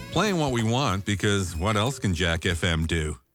Playing what we want because what else can Jack FM do?